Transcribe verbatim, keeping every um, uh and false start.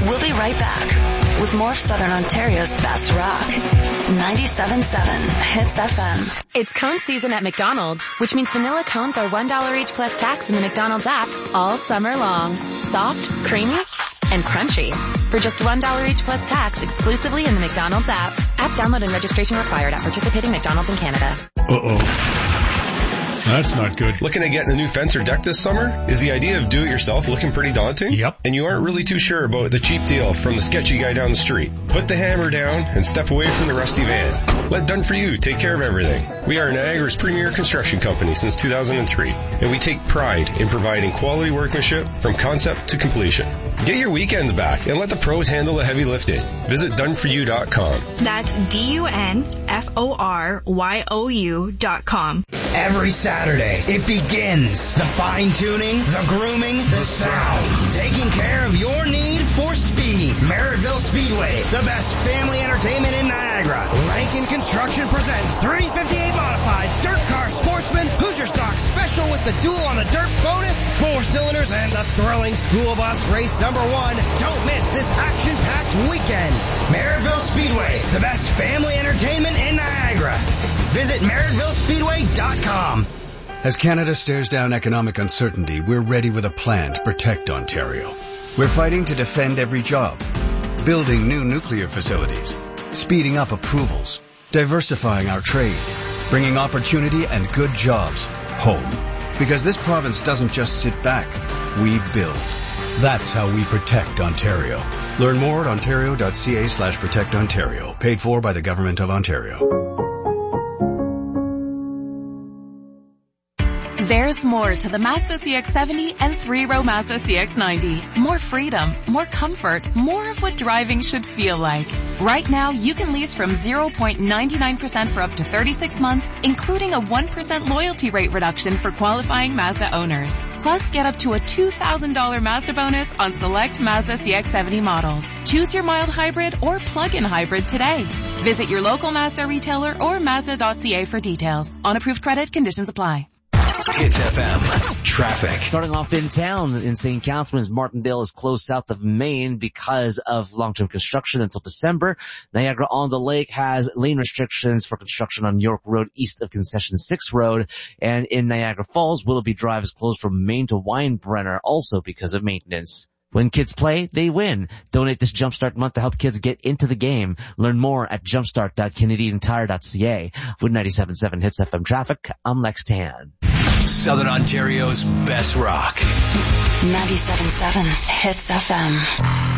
We'll be right back with more of Southern Ontario's best rock. ninety-seven point seven Hits F M. It's cone season at McDonald's, which means vanilla cones are one dollar each plus tax in the McDonald's app all summer long. Soft, creamy, and crunchy. For just one dollar each plus tax exclusively in the McDonald's app. App download and registration required at participating McDonald's in Canada. Uh-oh. That's not good. Looking at getting a new fence or deck this summer? Is the idea of do-it-yourself looking pretty daunting? Yep. And you aren't really too sure about the cheap deal from the sketchy guy down the street? Put the hammer down and step away from the rusty van. Let Done For You take care of everything. We are Niagara's premier construction company since two thousand three, and we take pride in providing quality workmanship from concept to completion. Get your weekends back and let the pros handle the heavy lifting. Visit done for you dot com. That's D U N F O R Y O U dot com. Every Saturday, it begins. The fine-tuning, the grooming, the sound. Taking care of your need for speed. Merrittville Speedway, the best family entertainment in Niagara. Rankin Construction presents three fifty-eight Modifieds, Dirt Car Sportsman, Hoosier Stock Special with the Duel on the Dirt bonus, four cylinders, and the thrilling school bus race number one. Don't miss this action-packed weekend. Merrittville Speedway, the best family entertainment in Niagara. Visit Merrittville Speedway dot com. As Canada stares down economic uncertainty, we're ready with a plan to protect Ontario. We're fighting to defend every job, building new nuclear facilities, speeding up approvals, diversifying our trade, bringing opportunity and good jobs home. Because this province doesn't just sit back, we build. That's how we protect Ontario. Learn more at ontario.ca slash protect Ontario. Paid for by the Government of Ontario. There's more to the Mazda C X seventy and three-row Mazda C X ninety. More freedom, more comfort, more of what driving should feel like. Right now, you can lease from zero point nine nine percent for up to thirty-six months, including a one percent loyalty rate reduction for qualifying Mazda owners. Plus, get up to a two thousand dollars Mazda bonus on select Mazda C X seventy models. Choose your mild hybrid or plug-in hybrid today. Visit your local Mazda retailer or Mazda dot C A for details. On approved credit, conditions apply. Hits F M. Traffic. Starting off in town in Saint Catharines, Martindale is closed south of Main because of long-term construction until December. Niagara-on-the-Lake has lane restrictions for construction on York Road east of Concession six Road. And in Niagara Falls, Willoughby Drive is closed from Main to Weinbrenner also because of maintenance. When kids play, they win. Donate this Jumpstart month to help kids get into the game. Learn more at jumpstart dot canadian tire dot c a. With ninety-seven point seven Hits F M traffic, I'm Lex Tan. Southern Ontario's best rock. ninety-seven point seven Hits F M.